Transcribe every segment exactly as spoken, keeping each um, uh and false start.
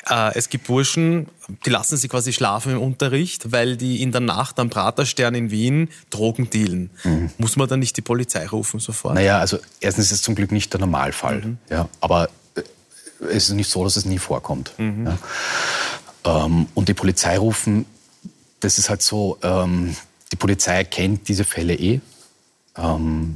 Äh, es gibt Burschen, die lassen sie quasi schlafen im Unterricht, weil die in der Nacht am Praterstern in Wien Drogen dealen. Mhm. Muss man dann nicht die Polizei rufen sofort? Naja, also erstens ist es zum Glück nicht der Normalfall. Mhm. Ja, aber es ist nicht so, dass es nie vorkommt. Mhm. Ja. Ähm, und die Polizei rufen, das ist halt so, ähm, die Polizei kennt diese Fälle eh. Ähm,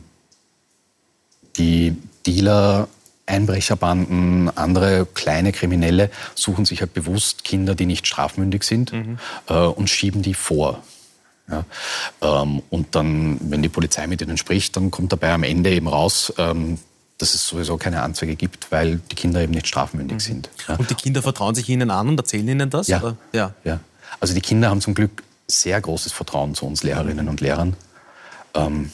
die Dealer, Einbrecherbanden, andere kleine Kriminelle suchen sich halt bewusst Kinder, die nicht strafmündig sind, mhm. äh, und schieben die vor. Ja? Ähm, und dann, wenn die Polizei mit ihnen spricht, dann kommt dabei am Ende eben raus, ähm, dass es sowieso keine Anzeige gibt, weil die Kinder eben nicht strafmündig mhm. sind. Ja? Und die Kinder vertrauen sich ihnen an und erzählen ihnen das? Ja. Oder? Ja. ja. Also die Kinder haben zum Glück sehr großes Vertrauen zu uns Lehrerinnen und Lehrern. Ähm,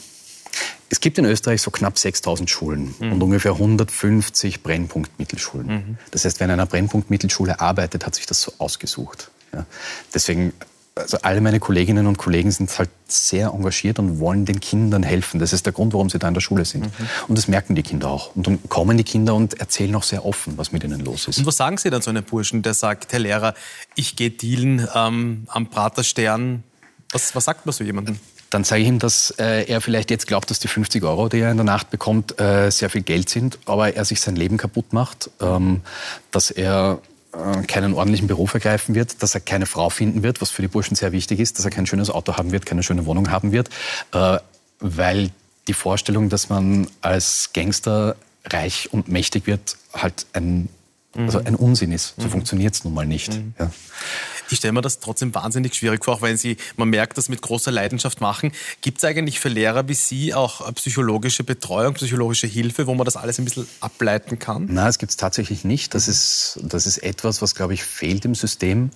Es gibt in Österreich so knapp sechstausend Schulen mhm. und ungefähr hundertfünfzig Brennpunkt-Mittelschulen. Mhm. Das heißt, wer in einer Brennpunkt-Mittelschule arbeitet, hat sich das so ausgesucht. Ja. Deswegen, also alle meine Kolleginnen und Kollegen sind halt sehr engagiert und wollen den Kindern helfen. Das ist der Grund, warum sie da in der Schule sind. Mhm. Und das merken die Kinder auch. Und dann kommen die Kinder und erzählen auch sehr offen, was mit ihnen los ist. Und was sagen Sie dann zu einem Burschen, der sagt, Herr Lehrer, ich gehe dealen ähm, am Praterstern? Was, was sagt man so jemandem? Dann sage ich ihm, dass äh, er vielleicht jetzt glaubt, dass die fünfzig Euro, die er in der Nacht bekommt, äh, sehr viel Geld sind, aber er sich sein Leben kaputt macht, ähm, dass er äh, keinen ordentlichen Beruf ergreifen wird, dass er keine Frau finden wird, was für die Burschen sehr wichtig ist, dass er kein schönes Auto haben wird, keine schöne Wohnung haben wird, äh, weil die Vorstellung, dass man als Gangster reich und mächtig wird, halt ein, mhm. also ein Unsinn ist. So mhm. funktioniert es nun mal nicht. Mhm. Ja. Ich stelle mir das trotzdem wahnsinnig schwierig vor, auch wenn Sie, man merkt, das mit großer Leidenschaft machen. Gibt es eigentlich für Lehrer wie Sie auch psychologische Betreuung, psychologische Hilfe, wo man das alles ein bisschen ableiten kann? Nein, das gibt es tatsächlich nicht. Das ist, das ist etwas, was, glaube ich, fehlt im System.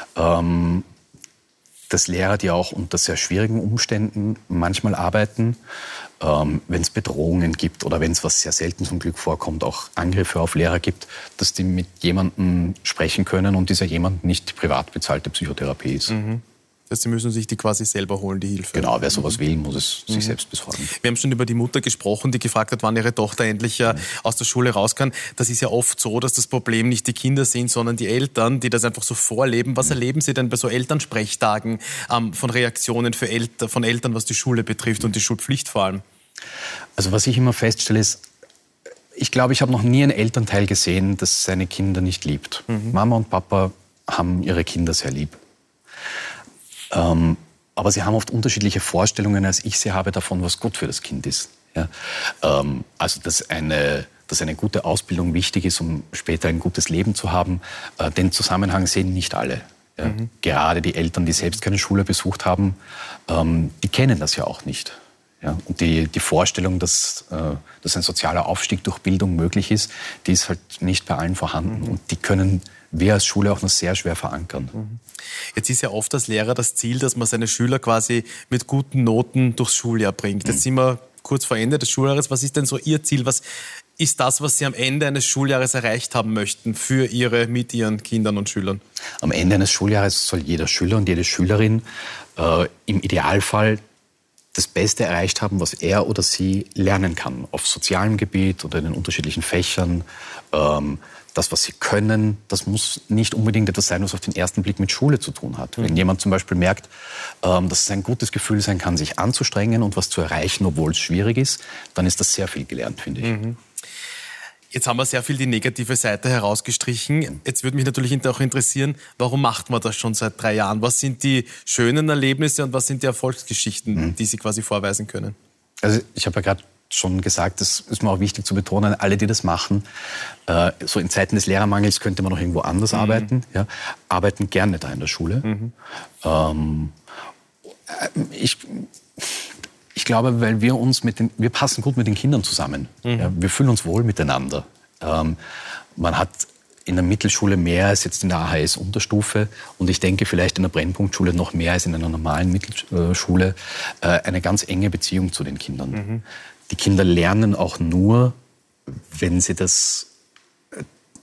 Ähm, dass Lehrer, die auch unter sehr schwierigen Umständen manchmal arbeiten, ähm, wenn es Bedrohungen gibt oder wenn es, was sehr selten zum Glück vorkommt, auch Angriffe auf Lehrer gibt, dass die mit jemandem sprechen können und dieser jemand nicht die privat bezahlte Psychotherapie ist. Mhm. Das heißt, Sie müssen sich die quasi selber holen, die Hilfe. Genau, wer sowas will, muss es mhm. sich selbst besorgen. Wir haben schon über die Mutter gesprochen, die gefragt hat, wann ihre Tochter endlich mhm. aus der Schule raus kann. Das ist ja oft so, dass das Problem nicht die Kinder sind, sondern die Eltern, die das einfach so vorleben. Was mhm. erleben Sie denn bei so Elternsprechtagen ähm, von Reaktionen für Eltern, von Eltern, was die Schule betrifft und die Schulpflicht vor allem? Also was ich immer feststelle ist, ich glaube, ich habe noch nie einen Elternteil gesehen, das seine Kinder nicht liebt. Mhm. Mama und Papa haben ihre Kinder sehr lieb. Ähm, aber sie haben oft unterschiedliche Vorstellungen, als ich sie habe, davon, was gut für das Kind ist. Ja? Ähm, also, dass eine, dass eine gute Ausbildung wichtig ist, um später ein gutes Leben zu haben, äh, den Zusammenhang sehen nicht alle. Ja? Mhm. Gerade die Eltern, die selbst keine Schule besucht haben, ähm, die kennen das ja auch nicht. Ja? Und die, die Vorstellung, dass, äh, dass ein sozialer Aufstieg durch Bildung möglich ist, die ist halt nicht bei allen vorhanden. Mhm. Und die können wir als Schule auch noch sehr schwer verankern. Mhm. Jetzt ist ja oft als Lehrer das Ziel, dass man seine Schüler quasi mit guten Noten durchs Schuljahr bringt. Jetzt mhm. sind wir kurz vor Ende des Schuljahres. Was ist denn so Ihr Ziel? Was ist das, was Sie am Ende eines Schuljahres erreicht haben möchten für Ihre, mit Ihren Kindern und Schülern? Am Ende eines Schuljahres soll jeder Schüler und jede Schülerin äh, im Idealfall das Beste erreicht haben, was er oder sie lernen kann. Auf sozialem Gebiet oder in den unterschiedlichen Fächern. Ähm, das, was sie können, das muss nicht unbedingt etwas sein, was auf den ersten Blick mit Schule zu tun hat. Mhm. Wenn jemand zum Beispiel merkt, ähm, dass es ein gutes Gefühl sein kann, sich anzustrengen und was zu erreichen, obwohl es schwierig ist, dann ist das sehr viel gelernt, finde ich. Mhm. Jetzt haben wir sehr viel die negative Seite herausgestrichen. Jetzt würde mich natürlich auch interessieren, warum macht man das schon seit drei Jahren? Was sind die schönen Erlebnisse und was sind die Erfolgsgeschichten, mhm. die Sie quasi vorweisen können? Also ich habe ja gerade schon gesagt, das ist mir auch wichtig zu betonen, alle, die das machen, äh, so in Zeiten des Lehrermangels könnte man noch irgendwo anders mhm. arbeiten, ja, arbeiten gerne da in der Schule. Mhm. Ähm, ich, ich glaube, weil wir uns mit den, wir passen gut mit den Kindern zusammen. Mhm. Ja, wir fühlen uns wohl miteinander. Ähm, man hat in der Mittelschule mehr als jetzt in der A H S-Unterstufe und ich denke vielleicht in der Brennpunktschule noch mehr als in einer normalen Mittelschule äh, eine ganz enge Beziehung zu den Kindern. Mhm. Die Kinder lernen auch nur, wenn sie das, äh,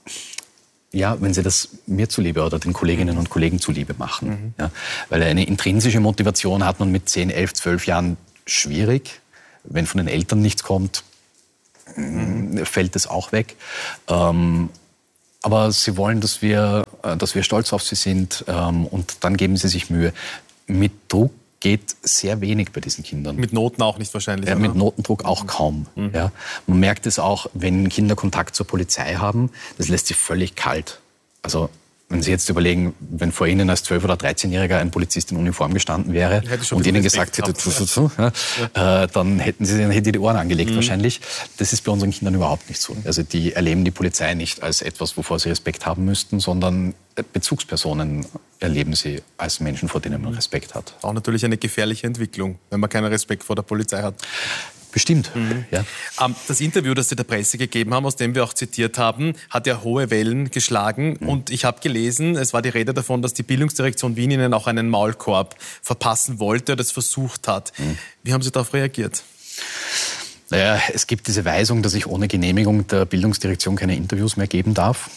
ja, wenn sie das mir zuliebe oder den Kolleginnen und Kollegen zuliebe machen. Mhm. Ja, weil eine intrinsische Motivation hat man mit zehn, elf, zwölf Jahren schwierig. Wenn von den Eltern nichts kommt, mhm. fällt es auch weg. Ähm, aber sie wollen, dass wir, dass wir stolz auf sie sind ähm, und dann geben sie sich Mühe. Mit Druck geht sehr wenig bei diesen Kindern. Mit Noten auch nicht wahrscheinlich? Ja, mit Notendruck auch kaum. Mhm. Ja. Man merkt es auch, wenn Kinder Kontakt zur Polizei haben, das lässt sie völlig kalt. Also wenn Sie jetzt überlegen, wenn vor Ihnen als zwölf- oder dreizehnjähriger ein Polizist in Uniform gestanden wäre und Ihnen gesagt hätte, zu, zu, zu, ja, äh, dann hätten Sie dann hätte die Ohren angelegt mhm. wahrscheinlich. Das ist bei unseren Kindern überhaupt nicht so. Also die erleben die Polizei nicht als etwas, wovor sie Respekt haben müssten, sondern Bezugspersonen erleben sie als Menschen, vor denen man Respekt hat. Auch natürlich eine gefährliche Entwicklung, wenn man keinen Respekt vor der Polizei hat. Bestimmt, mhm. ja. Das Interview, das Sie der Presse gegeben haben, aus dem wir auch zitiert haben, hat ja hohe Wellen geschlagen. Mhm. Und ich habe gelesen, es war die Rede davon, dass die Bildungsdirektion Wien Ihnen auch einen Maulkorb verpassen wollte oder das versucht hat. Mhm. Wie haben Sie darauf reagiert? Naja, es gibt diese Weisung, dass ich ohne Genehmigung der Bildungsdirektion keine Interviews mehr geben darf.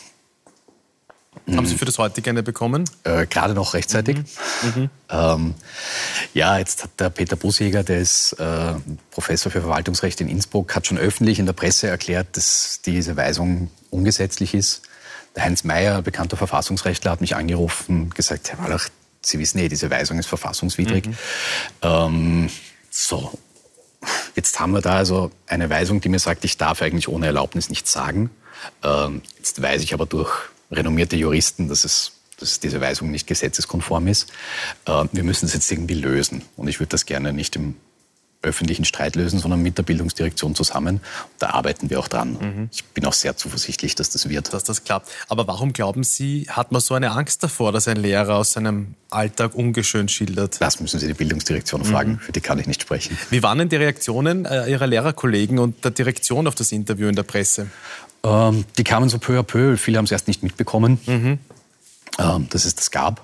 Haben Sie für das heutige eine bekommen? Äh, gerade noch rechtzeitig. Mhm. Mhm. Ähm, ja, jetzt hat der Peter Busjäger, der ist äh, Professor für Verwaltungsrecht in Innsbruck, hat schon öffentlich in der Presse erklärt, dass diese Weisung ungesetzlich ist. Der Heinz Mayer, bekannter Verfassungsrechtler, hat mich angerufen und gesagt, Herr Wallach, Sie wissen eh, diese Weisung ist verfassungswidrig. Mhm. Ähm, so, jetzt haben wir da also eine Weisung, die mir sagt, ich darf eigentlich ohne Erlaubnis nichts sagen. Ähm, jetzt weiß ich aber durch renommierte Juristen, dass, es, dass diese Weisung nicht gesetzeskonform ist. Äh, wir müssen es jetzt irgendwie lösen. Und ich würde das gerne nicht im öffentlichen Streit lösen, sondern mit der Bildungsdirektion zusammen. Und da arbeiten wir auch dran. Mhm. Ich bin auch sehr zuversichtlich, dass das wird. Dass das klappt. Aber warum glauben Sie, hat man so eine Angst davor, dass ein Lehrer aus seinem Alltag ungeschönt schildert? Das müssen Sie die Bildungsdirektion fragen. Mhm. Für die kann ich nicht sprechen. Wie waren denn die Reaktionen äh, Ihrer Lehrerkollegen und der Direktion auf das Interview in der Presse? Ähm, die kamen so peu à peu. Viele haben es erst nicht mitbekommen, mhm. ähm, dass es das gab.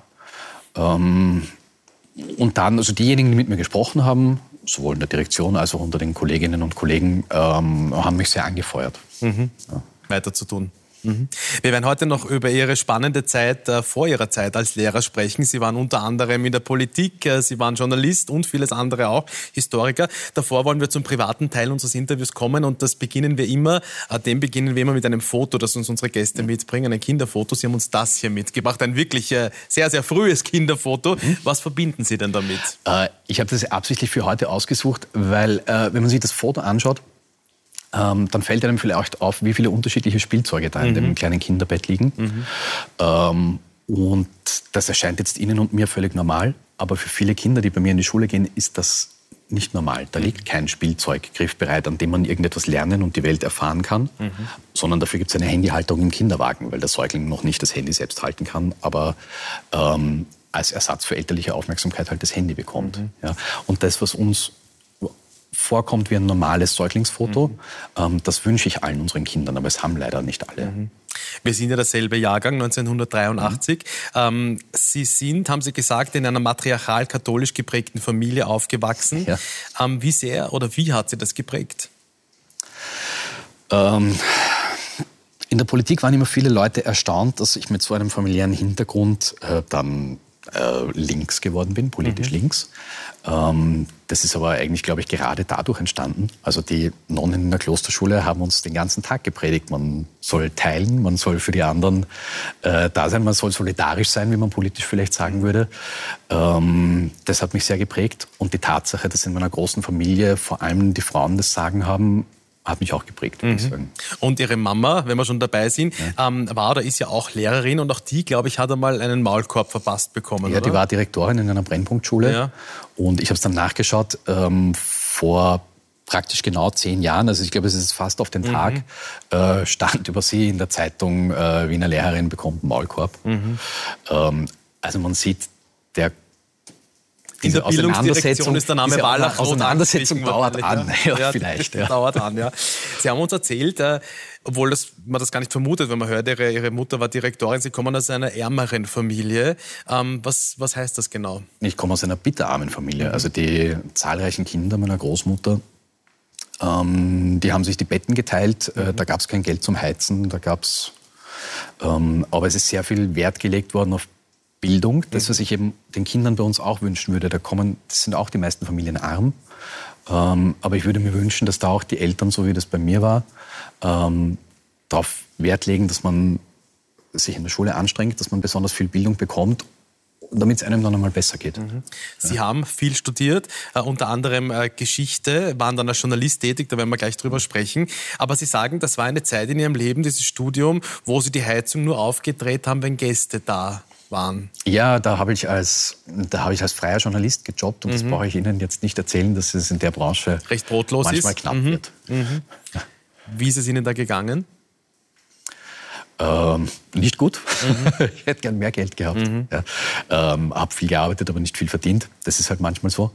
Ähm, und dann, also diejenigen, die mit mir gesprochen haben, sowohl in der Direktion als auch unter den Kolleginnen und Kollegen, ähm, haben mich sehr angefeuert. Mhm. Ja. Weiter zu tun. Mhm. Wir werden heute noch über Ihre spannende Zeit äh, vor Ihrer Zeit als Lehrer sprechen. Sie waren unter anderem in der Politik, äh, Sie waren Journalist und vieles andere auch, Historiker. Davor wollen wir zum privaten Teil unseres Interviews kommen und das beginnen wir immer, äh, dem beginnen wir immer mit einem Foto, das uns unsere Gäste mitbringen, ein Kinderfoto. Sie haben uns das hier mitgebracht, ein wirklich äh, sehr, sehr frühes Kinderfoto. Mhm. Was verbinden Sie denn damit? Äh, ich habe das absichtlich für heute ausgesucht, weil äh, wenn man sich das Foto anschaut, Ähm, dann fällt einem vielleicht auf, wie viele unterschiedliche Spielzeuge da in mhm. dem kleinen Kinderbett liegen. Mhm. Ähm, und das erscheint jetzt Ihnen und mir völlig normal. Aber für viele Kinder, die bei mir in die Schule gehen, ist das nicht normal. Da liegt kein Spielzeug griffbereit, an dem man irgendetwas lernen und die Welt erfahren kann. Mhm. Sondern dafür gibt es eine Handyhalterung im Kinderwagen, weil der Säugling noch nicht das Handy selbst halten kann, aber ähm, als Ersatz für elterliche Aufmerksamkeit halt das Handy bekommt. Mhm. Ja. Und das, was uns vorkommt wie ein normales Säuglingsfoto. Mhm. Ähm, das wünsche ich allen unseren Kindern, aber es haben leider nicht alle. Mhm. Wir sind ja derselbe Jahrgang, neunzehnhundertdreiundachtzig. Mhm. Ähm, Sie sind, haben Sie gesagt, in einer matriarchal-katholisch geprägten Familie aufgewachsen. Ja. Ähm, wie sehr oder wie hat Sie das geprägt? Ähm, in der Politik waren immer viele Leute erstaunt, dass ich mit so einem familiären Hintergrund äh, dann äh, links geworden bin, politisch mhm. links. Ähm, das ist aber eigentlich, glaube ich, gerade dadurch entstanden. Also die Nonnen in der Klosterschule haben uns den ganzen Tag gepredigt. Man soll teilen, man soll für die anderen äh, da sein, man soll solidarisch sein, wie man politisch vielleicht sagen würde. Ähm, das hat mich sehr geprägt. Und die Tatsache, dass in meiner großen Familie vor allem die Frauen das Sagen haben, hat mich auch geprägt, würde mhm. ich sagen. Und Ihre Mama, wenn wir schon dabei sind, ja. ähm, war oder ist ja auch Lehrerin und auch die, glaube ich, hat einmal einen Maulkorb verpasst bekommen, Ja, oder? Die war Direktorin in einer Brennpunktschule. Ja. Und ich habe es dann nachgeschaut, ähm, vor praktisch genau zehn Jahren, also ich glaube, es ist fast auf den Tag, mhm. äh, stand über sie in der Zeitung, äh, Wiener Lehrerin bekommt einen Maulkorb. Mhm. Ähm, also man sieht, der In der Bildungsdirektion ist der Name Wallach. Auseinandersetzung dauert an, ja, ja, vielleicht. Ja. Dauert an, ja. Sie haben uns erzählt, äh, obwohl das, man das gar nicht vermutet, wenn man hört, ihre, ihre Mutter war Direktorin, Sie kommen aus einer ärmeren Familie. Ähm, was, was heißt das genau? Ich komme aus einer bitterarmen Familie. Mhm. Also die zahlreichen Kinder meiner Großmutter, ähm, die haben sich die Betten geteilt. Mhm. Äh, da gab es kein Geld zum Heizen, da gab's, ähm, aber es ist sehr viel Wert gelegt worden auf Bildung, das, was ich eben den Kindern bei uns auch wünschen würde. Da kommen, das sind auch die meisten Familien arm. Ähm, aber ich würde mir wünschen, dass da auch die Eltern, so wie das bei mir war, ähm, darauf Wert legen, dass man sich in der Schule anstrengt, dass man besonders viel Bildung bekommt, damit es einem dann einmal besser geht. Mhm. Sie ja. haben viel studiert, äh, unter anderem äh, Geschichte, waren dann als Journalist tätig, da werden wir gleich drüber sprechen. Aber Sie sagen, das war eine Zeit in Ihrem Leben, dieses Studium, wo Sie die Heizung nur aufgedreht haben, wenn Gäste da waren. Ja, da habe ich als, da habe ich als freier Journalist gejobbt und mhm. das brauche ich Ihnen jetzt nicht erzählen, dass es in der Branche recht brotlos manchmal ist. knapp mhm. wird. Mhm. Ja. Wie ist es Ihnen da gegangen? Ähm, nicht gut. Mhm. Ich hätte gern mehr Geld gehabt. Mhm. Ja. Ähm, habe viel gearbeitet, aber nicht viel verdient. Das ist halt manchmal so.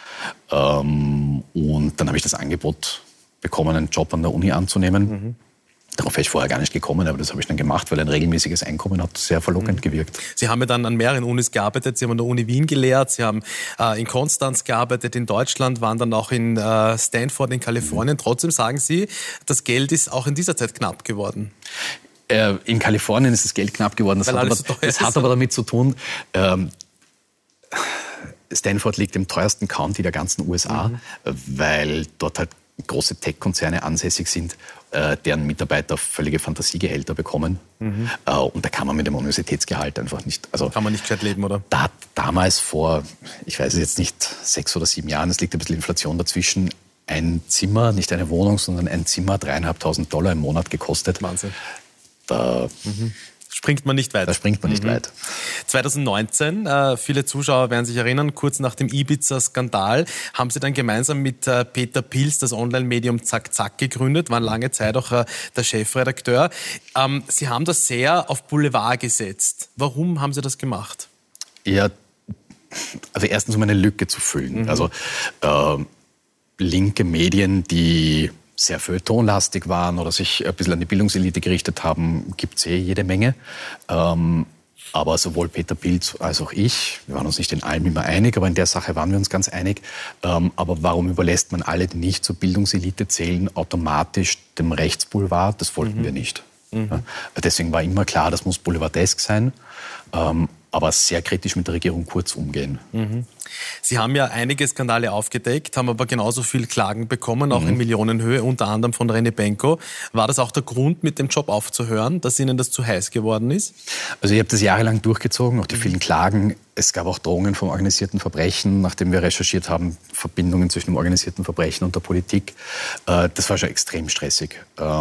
Ähm, und dann habe ich das Angebot bekommen, einen Job an der Uni anzunehmen. Mhm. Darauf wäre ich vorher gar nicht gekommen, aber das habe ich dann gemacht, weil ein regelmäßiges Einkommen hat sehr verlockend mhm. gewirkt. Sie haben ja dann an mehreren Unis gearbeitet. Sie haben an der Uni Wien gelehrt, Sie haben äh, in Konstanz gearbeitet, in Deutschland, waren dann auch in äh, Stanford in Kalifornien. Mhm. Trotzdem sagen Sie, das Geld ist auch in dieser Zeit knapp geworden. Äh, in Kalifornien ist das Geld knapp geworden. Das, hat aber, so das hat aber damit zu tun, ähm, Stanford liegt im teuersten County der ganzen U S A, mhm. weil dort halt große Tech-Konzerne ansässig sind, äh, deren Mitarbeiter völlige Fantasiegehälter bekommen. Mhm. Äh, und da kann man mit dem Universitätsgehalt einfach nicht... Also, kann man nicht gescheit leben, oder? Da hat damals vor, ich weiß es jetzt nicht, sechs oder sieben Jahren, es liegt ein bisschen Inflation dazwischen, ein Zimmer, nicht eine Wohnung, sondern ein Zimmer, dreieinhalbtausend Dollar im Monat gekostet. Wahnsinn. Da mhm. springt man nicht weit. Da springt man nicht mhm. weit. zwanzig neunzehn, äh, viele Zuschauer werden sich erinnern, kurz nach dem Ibiza-Skandal haben Sie dann gemeinsam mit äh, Peter Pilz das Online-Medium Zack Zack gegründet, waren lange Zeit auch äh, der Chefredakteur. Ähm, Sie haben das sehr auf Boulevard gesetzt. Warum haben Sie das gemacht? Ja, also erstens, um eine Lücke zu füllen. Mhm. Also äh, linke Medien, die sehr feuilletonlastig waren oder sich ein bisschen an die Bildungselite gerichtet haben, gibt es eh jede Menge. Ähm, aber sowohl Peter Pilz als auch ich, wir waren uns nicht in allem immer einig, aber in der Sache waren wir uns ganz einig. Ähm, aber warum überlässt man alle, die nicht zur Bildungselite zählen, automatisch dem Rechtsboulevard? Das wollten mhm. wir nicht. Mhm. Ja, deswegen war immer klar, das muss boulevardesk sein, ähm, aber sehr kritisch mit der Regierung Kurz umgehen. Mhm. Sie haben ja einige Skandale aufgedeckt, haben aber genauso viel Klagen bekommen, auch mhm. in Millionenhöhe, unter anderem von René Benko. War das auch der Grund, mit dem Job aufzuhören, dass Ihnen das zu heiß geworden ist? Also ich habe das jahrelang durchgezogen, auch die vielen Klagen. Es gab auch Drohungen vom organisierten Verbrechen, nachdem wir recherchiert haben, Verbindungen zwischen dem organisierten Verbrechen und der Politik. Das war schon extrem stressig.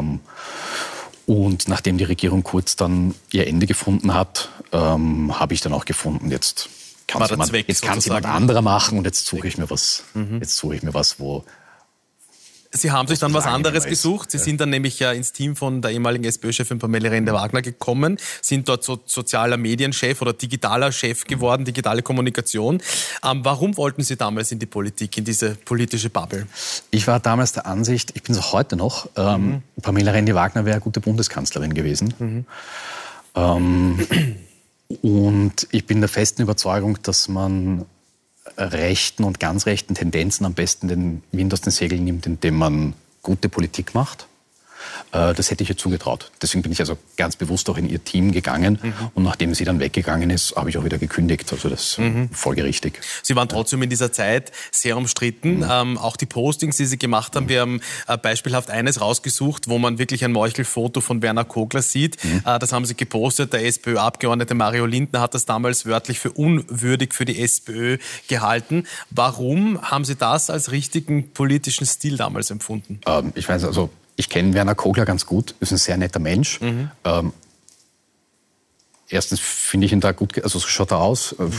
Und nachdem die Regierung Kurz dann ihr Ende gefunden hat, habe ich dann auch gefunden, jetzt kann es jemand anderer machen und jetzt suche ich mir was, mhm. jetzt suche ich mir was, wo... Sie haben sich dann was anderes gesucht. Sie ja. sind dann nämlich ja ins Team von der ehemaligen SPÖ-Chefin Pamela Rendi-Wagner gekommen, sind dort so sozialer Medienchef oder digitaler Chef geworden, digitale Kommunikation. Ähm, warum wollten Sie damals in die Politik, in diese politische Bubble? Ich war damals der Ansicht, ich bin es auch heute noch, ähm, mhm. Pamela Rendi-Wagner wäre eine gute Bundeskanzlerin gewesen. Mhm. Ähm, Und ich bin der festen Überzeugung, dass man rechten und ganz rechten Tendenzen am besten den Wind aus den Segeln nimmt, indem man gute Politik macht. Das hätte ich ihr zugetraut. Deswegen bin ich also ganz bewusst auch in ihr Team gegangen. Mhm. Und nachdem sie dann weggegangen ist, habe ich auch wieder gekündigt. Also das ist mhm. folgerichtig. Sie waren trotzdem in dieser Zeit sehr umstritten. Mhm. Ähm, auch die Postings, die Sie gemacht haben, wir haben äh, beispielhaft eines rausgesucht, wo man wirklich ein Meuchelfoto von Werner Kogler sieht. Mhm. Äh, das haben Sie gepostet. Der SPÖ-Abgeordnete Mario Lindner hat das damals wörtlich für unwürdig für die SPÖ gehalten. Warum haben Sie das als richtigen politischen Stil damals empfunden? Ähm, ich weiß also... Ich kenne Werner Kogler ganz gut, ist ein sehr netter Mensch. Mhm. Ähm, erstens finde ich ihn da gut, also so schaut er aus. Mhm.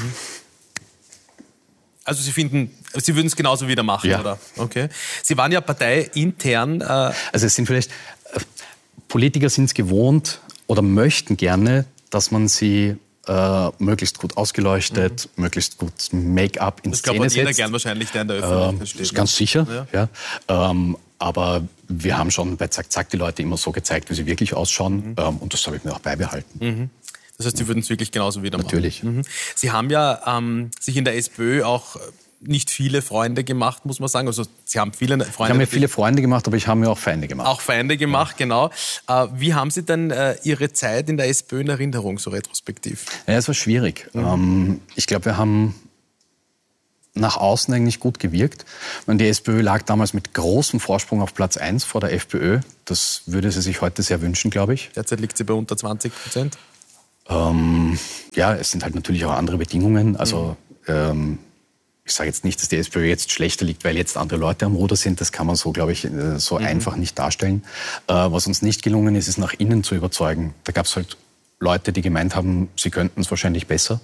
Also Sie finden, Sie würden es genauso wieder machen, ja. oder? Okay. Sie waren ja parteiintern. Äh also es sind vielleicht, äh, Politiker sind es gewohnt oder möchten gerne, dass man sie äh, möglichst gut ausgeleuchtet, mhm. möglichst gut Make-up in das Szene setzt. Das glaubt jeder gern wahrscheinlich, der in der Öffentlichkeit äh, steht. Das ist ganz sicher, ja. ja. Ähm, aber wir haben schon bei Zack Zack die Leute immer so gezeigt, wie sie wirklich ausschauen. Mhm. Ähm, und das habe ich mir auch beibehalten. Mhm. Das heißt, Sie würden es wirklich genauso wieder machen? Natürlich. Mhm. Sie haben ja ähm, sich in der SPÖ auch nicht viele Freunde gemacht, muss man sagen. Also Sie haben viele Freunde. Ich habe mir viele Freunde gemacht, aber ich habe mir auch Feinde gemacht. Auch Feinde gemacht, ja. genau. Äh, wie haben Sie denn äh, Ihre Zeit in der SPÖ in Erinnerung, so retrospektiv? Ja, es war schwierig. Mhm. Ähm, ich glaube, wir haben nach außen eigentlich gut gewirkt. Und die SPÖ lag damals mit großem Vorsprung auf Platz eins vor der FPÖ. Das würde sie sich heute sehr wünschen, glaube ich. Derzeit liegt sie bei unter zwanzig Prozent. Ähm, ja, es sind halt natürlich auch andere Bedingungen. Also mhm. ähm, ich sage jetzt nicht, dass die SPÖ jetzt schlechter liegt, weil jetzt andere Leute am Ruder sind. Das kann man so, glaube ich, so mhm. einfach nicht darstellen. Äh, was uns nicht gelungen ist, ist nach innen zu überzeugen. Da gab es halt Leute, die gemeint haben, sie könnten es wahrscheinlich besser.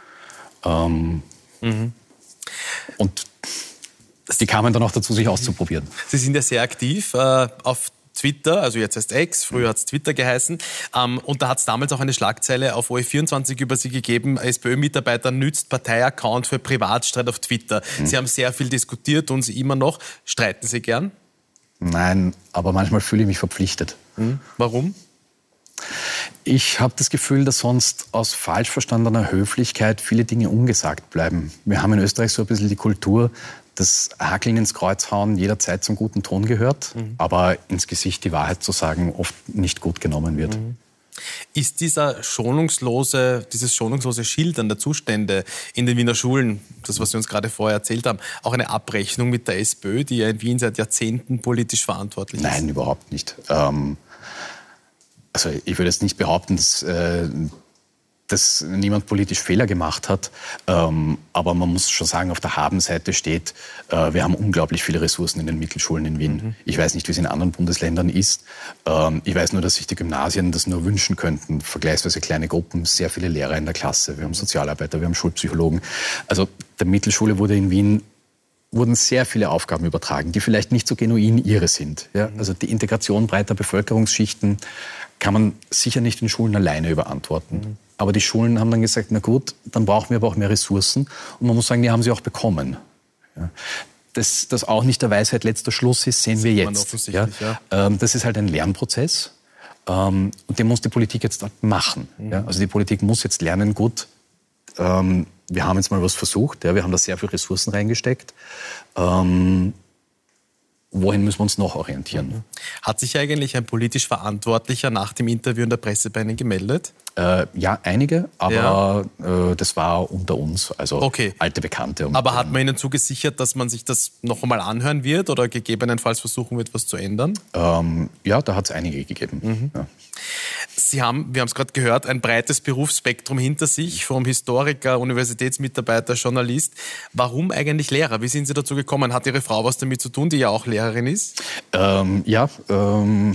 Ähm, mhm. Und die kamen dann auch dazu, sich auszuprobieren. Sie sind ja sehr aktiv äh, auf Twitter, also jetzt heißt X, früher hat es Twitter geheißen. Ähm, und da hat es damals auch eine Schlagzeile auf O E vierundzwanzig über Sie gegeben, SPÖ-Mitarbeiter nützt Parteiaccount für Privatstreit auf Twitter. Mhm. Sie haben sehr viel diskutiert und Sie immer noch. Streiten Sie gern? Nein, aber manchmal fühle ich mich verpflichtet. Mhm. Warum? Ich habe das Gefühl, dass sonst aus falsch verstandener Höflichkeit viele Dinge ungesagt bleiben. Wir haben in Österreich so ein bisschen die Kultur, dass Hackeln ins Kreuz hauen jederzeit zum guten Ton gehört, mhm. aber ins Gesicht die Wahrheit zu sagen oft nicht gut genommen wird. Mhm. Ist dieser schonungslose, dieses schonungslose Schildern der Zustände in den Wiener Schulen, das, was Sie uns gerade vorher erzählt haben, auch eine Abrechnung mit der SPÖ, die ja in Wien seit Jahrzehnten politisch verantwortlich ist? Nein, überhaupt nicht. Ähm, also ich würde jetzt nicht behaupten, dass, äh, dass niemand politisch Fehler gemacht hat, ähm, aber man muss schon sagen, auf der Habenseite steht, äh, wir haben unglaublich viele Ressourcen in den Mittelschulen in Wien. Mhm. Ich weiß nicht, wie es in anderen Bundesländern ist. Ähm, ich weiß nur, dass sich die Gymnasien das nur wünschen könnten. Vergleichsweise kleine Gruppen, sehr viele Lehrer in der Klasse. Wir haben Sozialarbeiter, wir haben Schulpsychologen. Also der Mittelschule wurde in Wien wurden sehr viele Aufgaben übertragen, die vielleicht nicht so genuin ihre sind. Ja? Mhm. Also die Integration breiter Bevölkerungsschichten kann man sicher nicht in Schulen alleine überantworten. Mhm. Aber die Schulen haben dann gesagt, na gut, dann brauchen wir aber auch mehr Ressourcen. Und man muss sagen, die haben sie auch bekommen. Ja. Dass das auch nicht der Weisheit letzter Schluss ist, sehen wir jetzt. Ja. Ja. Ähm, das ist halt ein Lernprozess. Ähm, und den muss die Politik jetzt machen. Mhm. Ja. Also die Politik muss jetzt lernen, gut, ähm, wir haben jetzt mal was versucht. Ja. Wir haben da sehr viele Ressourcen reingesteckt. Ähm, Wohin müssen wir uns noch orientieren? Hat sich eigentlich ein politisch Verantwortlicher nach dem Interview in der Presse bei Ihnen gemeldet? Äh, ja, einige, aber ja. äh, das war unter uns, also okay. alte Bekannte. Und aber hat man Ihnen zugesichert, dass man sich das noch einmal anhören wird oder gegebenenfalls versuchen wird, was zu ändern? Ähm, ja, da hat es einige gegeben. Mhm. Ja. Sie haben, wir haben es gerade gehört, ein breites Berufsspektrum hinter sich, vom Historiker, Universitätsmitarbeiter, Journalist. Warum eigentlich Lehrer? Wie sind Sie dazu gekommen? Hat Ihre Frau was damit zu tun, die ja auch Lehrerin ist? Ähm, ja, ähm,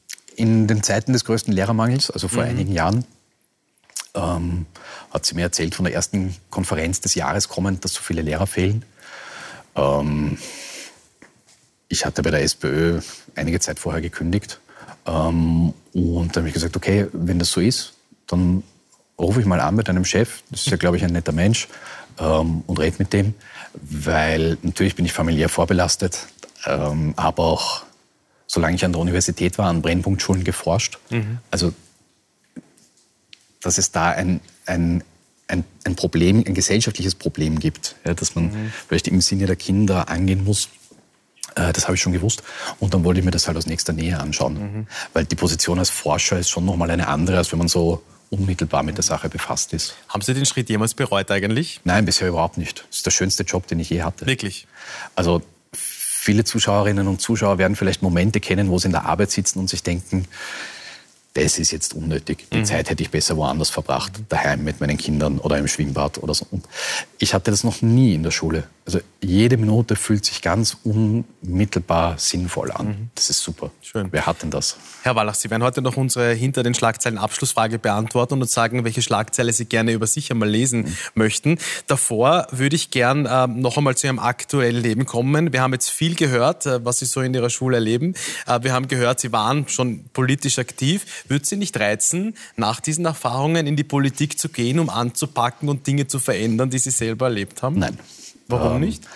in den Zeiten des größten Lehrermangels, also vor mhm. einigen Jahren, ähm, hat sie mir erzählt, von der ersten Konferenz des Jahres kommend, dass so viele Lehrer fehlen. Ähm, ich hatte bei der SPÖ einige Zeit vorher gekündigt. Ähm, und dann habe ich gesagt, okay, wenn das so ist, dann rufe ich mal an mit einem Chef, das ist ja, glaube ich, ein netter Mensch, ähm, und rede mit dem, weil natürlich bin ich familiär vorbelastet, ähm, habe auch, solange ich an der Universität war, an Brennpunktschulen geforscht. Mhm. Also, dass es da ein, ein, ein, ein Problem, ein gesellschaftliches Problem gibt, ja, dass man mhm. vielleicht im Sinne der Kinder angehen muss. Das habe ich schon gewusst. Und dann wollte ich mir das halt aus nächster Nähe anschauen. Mhm. Weil die Position als Forscher ist schon nochmal eine andere, als wenn man so unmittelbar mit der Sache befasst ist. Haben Sie den Schritt jemals bereut eigentlich? Nein, bisher überhaupt nicht. Das ist der schönste Job, den ich je hatte. Wirklich? Also viele Zuschauerinnen und Zuschauer werden vielleicht Momente kennen, wo sie in der Arbeit sitzen und sich denken, das ist jetzt unnötig. Die mhm. Zeit hätte ich besser woanders verbracht, daheim mit meinen Kindern oder im Schwimmbad oder so. Und ich hatte das noch nie in der Schule. Also jede Minute fühlt sich ganz unmittelbar sinnvoll an. Mhm. Das ist super. Schön. Wer hat denn das? Herr Wallach, Sie werden heute noch unsere hinter den Schlagzeilen Abschlussfrage beantworten und uns sagen, welche Schlagzeile Sie gerne über sich einmal lesen mhm. möchten. Davor würde ich gern äh, noch einmal zu Ihrem aktuellen Leben kommen. Wir haben jetzt viel gehört, äh, was Sie so in Ihrer Schule erleben. Äh, wir haben gehört, Sie waren schon politisch aktiv. Würde Sie nicht reizen, nach diesen Erfahrungen in die Politik zu gehen, um anzupacken und Dinge zu verändern, die Sie selber erlebt haben? Nein. Warum ähm, nicht?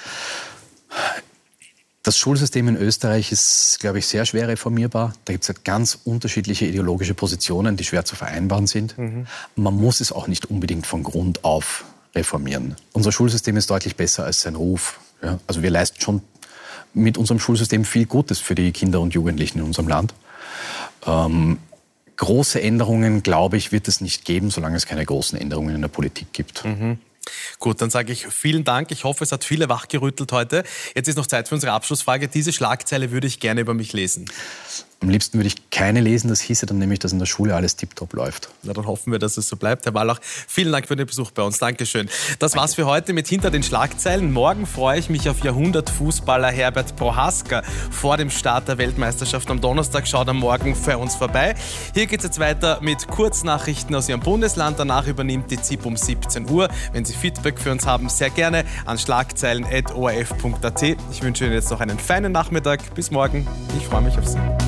Das Schulsystem in Österreich ist, glaube ich, sehr schwer reformierbar. Da gibt es halt ganz unterschiedliche ideologische Positionen, die schwer zu vereinbaren sind. Mhm. Man muss es auch nicht unbedingt von Grund auf reformieren. Unser Schulsystem ist deutlich besser als sein Ruf. Ja? Also wir leisten schon mit unserem Schulsystem viel Gutes für die Kinder und Jugendlichen in unserem Land. Ähm, große Änderungen, glaube ich, wird es nicht geben, solange es keine großen Änderungen in der Politik gibt. Mhm. Gut, dann sage ich vielen Dank. Ich hoffe, es hat viele wachgerüttelt heute. Jetzt ist noch Zeit für unsere Abschlussfrage. Diese Schlagzeile würde ich gerne über mich lesen. Am liebsten würde ich keine lesen, das hieße dann nämlich, dass in der Schule alles tiptop läuft. Na, dann hoffen wir, dass es so bleibt. Herr Wallach, vielen Dank für den Besuch bei uns. Dankeschön. Das war's für heute mit Hinter den Schlagzeilen. Morgen freue ich mich auf Jahrhundertfußballer Herbert Prohaska. Vor dem Start der Weltmeisterschaft am Donnerstag schaut er morgen für uns vorbei. Hier geht's jetzt weiter mit Kurznachrichten aus Ihrem Bundesland. Danach übernimmt die Z I P um siebzehn Uhr. Wenn Sie Feedback für uns haben, sehr gerne an schlagzeilen punkt o r f punkt a t. Ich wünsche Ihnen jetzt noch einen feinen Nachmittag. Bis morgen. Ich freue mich auf Sie.